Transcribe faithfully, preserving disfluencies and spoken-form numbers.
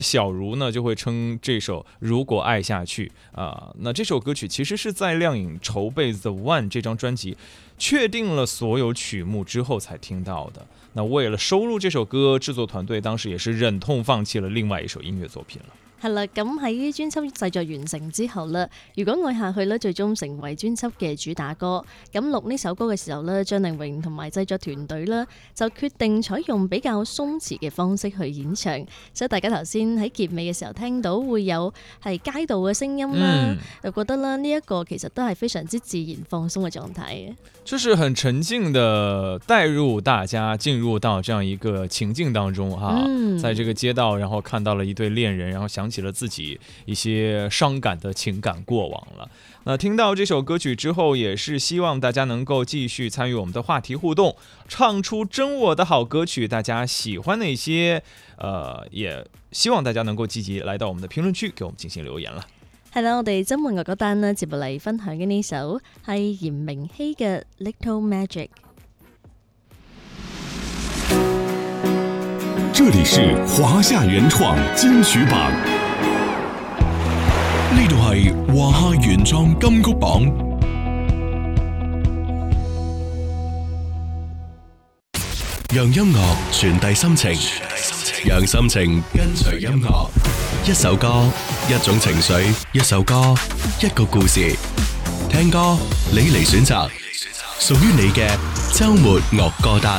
小茹呢就会称这首如果爱下去啊、呃，那这首歌曲其实是在亮颖筹备 The One 这张专辑确定了所有曲目之後才聽到的。那為了收錄這首歌，製作團隊當時也是忍痛放棄了另外一首音樂作品了。 係啦，咁喺專輯製作完成之後呢，如果愛下去呢，最終成為專輯嘅主打歌。咁錄呢首歌嘅時候呢，張凌榮同埋製作團隊呢，就決定採用比較鬆弛嘅方式去演唱，所以大家頭先喺結尾嘅時候聽到會有係街道嘅聲音啦，就、嗯、覺得啦呢一個其實都係非常之自然放鬆嘅狀態， 就是很沉靜的帶入大家進入到這樣一個情境當中哈、嗯，在這個街道，然後看到了一對戀人，然後想起了自己一些傷感的情感過往了。那聽到這首歌曲之後，也是希望大家能夠繼續參與我們的話題互動，唱出真我的好歌曲，大家喜歡的一些，呃，也希望大家能夠積極來到我們的評論區，給我們進行留言了。 係啦，我哋周末嗰單呢，接落嚟分享嘅呢首係嚴明熙嘅 Little Magic。 這裡是華夏原創金曲榜，呢度係華夏原創金曲榜。讓音樂傳遞心情，讓心情跟隨音樂。一首歌，一種情緒，一首歌，一個故事。聽歌，你嚟選擇，屬於你嘅週末樂歌單。